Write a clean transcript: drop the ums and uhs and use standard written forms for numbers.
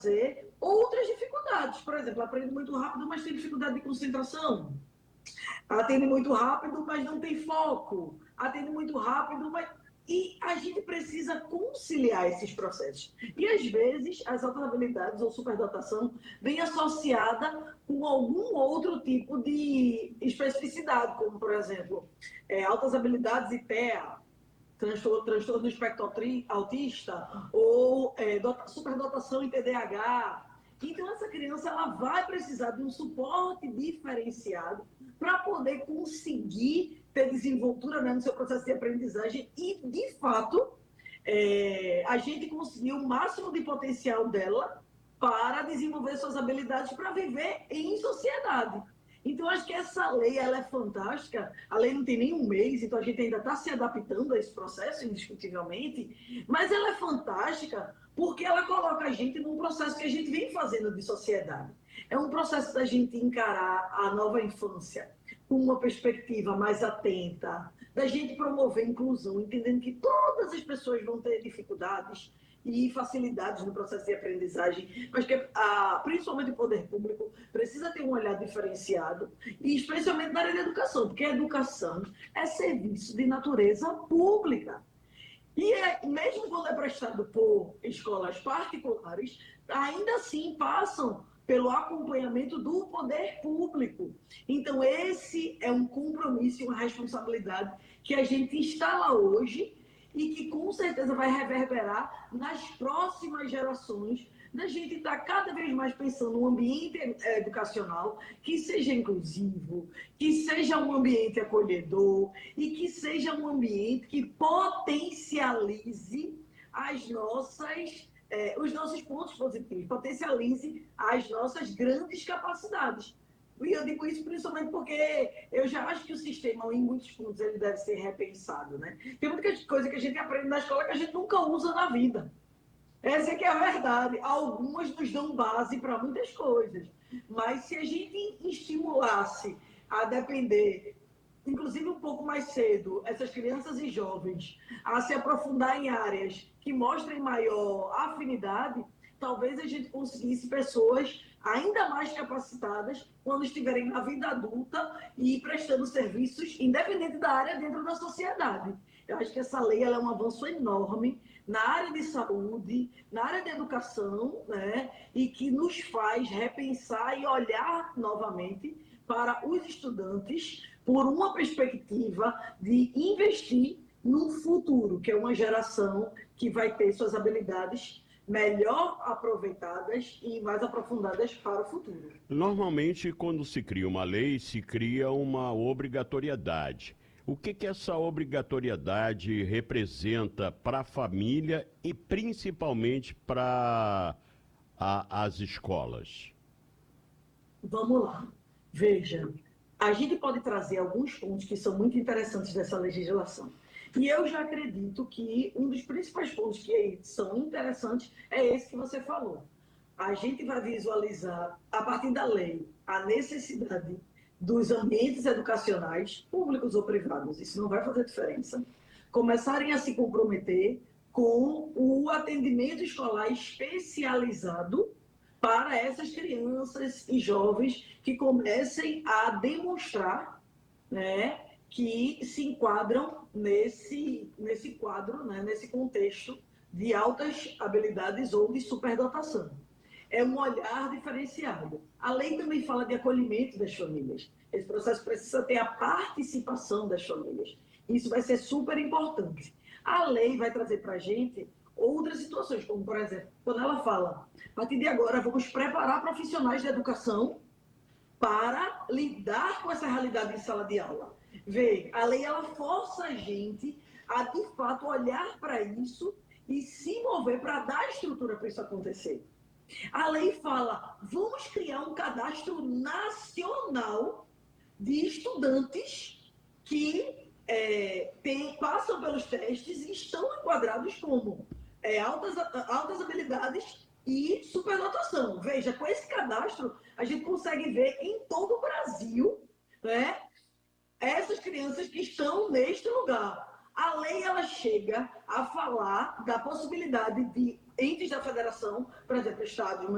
trazer outras dificuldades. Por exemplo, aprende muito rápido, mas tem dificuldade de concentração. Atende muito rápido, mas não tem foco. Atende muito rápido, mas... E a gente precisa conciliar esses processos. E, às vezes, as altas habilidades ou superdotação vem associada com algum outro tipo de especificidade, como, por exemplo, altas habilidades e TEA, transtorno do espectro autista, ou superdotação em TDAH. Então, essa criança ela vai precisar de um suporte diferenciado para poder conseguir ter desenvoltura, né, no seu processo de aprendizagem e, de fato, a gente conseguir o máximo de potencial dela para desenvolver suas habilidades para viver em sociedade. Então, acho que essa lei ela é fantástica. A lei não tem nem um mês, então a gente ainda está se adaptando a esse processo, indiscutivelmente. Mas ela é fantástica porque ela coloca a gente num processo que a gente vem fazendo de sociedade. É um processo da gente encarar a nova infância com uma perspectiva mais atenta, da gente promover inclusão, entendendo que todas as pessoas vão ter dificuldades e facilidades no processo de aprendizagem, mas que principalmente o poder público precisa ter um olhar diferenciado, e especialmente na área da educação, porque a educação é serviço de natureza pública. E mesmo quando é prestado por escolas particulares, ainda assim passam pelo acompanhamento do poder público. Então, esse é um compromisso e uma responsabilidade que a gente instala hoje e que com certeza vai reverberar nas próximas gerações, da gente estar cada vez mais pensando num ambiente educacional que seja inclusivo, que seja um ambiente acolhedor e que seja um ambiente que potencialize os nossos pontos positivos, potencialize as nossas grandes capacidades. E eu digo isso principalmente porque eu já acho que o sistema, em muitos pontos, ele deve ser repensado, né? Tem muita coisa que a gente aprende na escola que a gente nunca usa na vida. Essa é que é a verdade. Algumas nos dão base para muitas coisas. Mas se a gente estimulasse a depender, inclusive um pouco mais cedo, essas crianças e jovens a se aprofundar em áreas que mostrem maior afinidade, talvez a gente conseguisse pessoas ainda mais capacitadas quando estiverem na vida adulta e prestando serviços, independente da área, dentro da sociedade. Eu acho que essa lei ela é um avanço enorme na área de saúde, na área de educação, né? E que nos faz repensar e olhar novamente para os estudantes por uma perspectiva de investir no futuro, que é uma geração que vai ter suas habilidades melhor aproveitadas e mais aprofundadas para o futuro. Normalmente, quando se cria uma lei, se cria uma obrigatoriedade. O que essa obrigatoriedade representa para a família e principalmente para as escolas? Vamos lá. Veja, a gente pode trazer alguns pontos que são muito interessantes dessa legislação. E eu já acredito que um dos principais pontos que são interessantes é esse que você falou. A gente vai visualizar, a partir da lei, a necessidade dos ambientes educacionais, públicos ou privados, isso não vai fazer diferença, começarem a se comprometer com o atendimento escolar especializado para essas crianças e jovens que comecem a demonstrar, né, que se enquadram nesse quadro, né, nesse contexto de altas habilidades ou de superdotação. É um olhar diferenciado. A lei também fala de acolhimento das famílias. Esse processo precisa ter a participação das famílias. Isso vai ser super importante. A lei vai trazer para a gente outras situações, como, por exemplo, quando ela fala, a partir de agora, vamos preparar profissionais de educação para lidar com essa realidade em sala de aula. Vê, a lei ela força a gente a, de fato, olhar para isso e se mover para dar estrutura para isso acontecer. A lei fala, vamos criar um cadastro nacional de estudantes que passam pelos testes e estão enquadrados como altas habilidades e superdotação. Veja, com esse cadastro, a gente consegue ver em todo o Brasil, né, essas crianças que estão neste lugar. A lei ela chega a falar da possibilidade de entes da federação, por exemplo, estados,